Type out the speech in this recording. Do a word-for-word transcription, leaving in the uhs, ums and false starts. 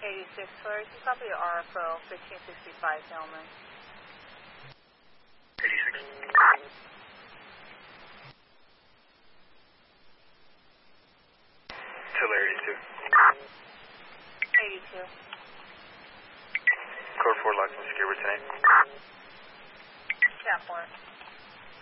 eighty-six, sorry, can you copy R F O fifteen sixty-five Hillman? eighty-six. Tiller eighty-two. eighty-two. Code four, lock and secure, return. Cat four.